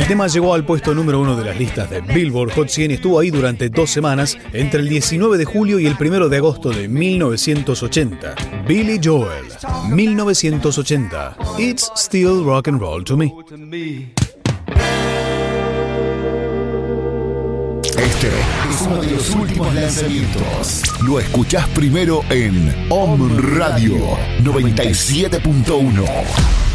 El tema llegó al puesto número 1 de las listas de Billboard Hot 100 y estuvo ahí durante 2 semanas, entre el 19 de julio y el 1 de agosto de 1980. Billy Joel, 1980. It's Still Rock and Roll to Me. Este es uno de los últimos lanzamientos. Lo escuchás primero en Om Radio 97.1.